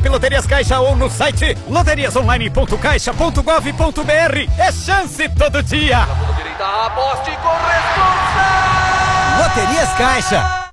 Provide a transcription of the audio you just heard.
App Loterias Caixa ou no site loteriasonline.caixa.gov.br. É chance todo dia. Direita, aposte com responsa. Loterias Caixa.